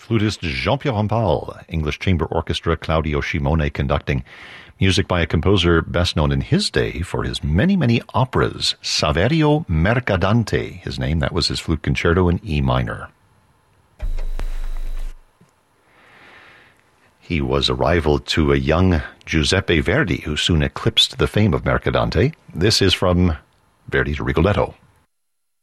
flutist Jean-Pierre Rampal, English Chamber Orchestra, Claudio Shimone conducting. Music by a composer best known in his day for his many, many operas. Saverio Mercadante, his name, that was his flute concerto in E minor. He was a rival to a young Giuseppe Verdi, who soon eclipsed the fame of Mercadante. This is from Verdi's Rigoletto.